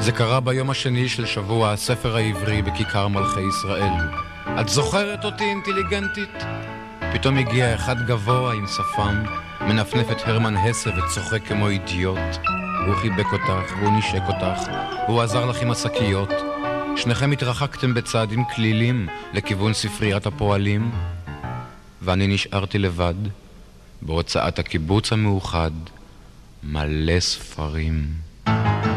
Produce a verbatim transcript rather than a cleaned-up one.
זה קרה ביום השני של שבוע הספר העברי בכיכר מלכי ישראל. את זוכרת אותי אינטליגנטית? פתאום הגיע אחד גבוה עם שפם, מנפנף את הרמן הסה וצוחק כמו אידיוט. הוא חיבק אותך, והוא נשק אותך, והוא עזר לך עם השקיות. שניכם התרחקתם בצעדים כלילים לכיוון ספריית הפועלים, ואני נשארתי לבד בהוצאת הקיבוץ המאוחד, מלא ספרים.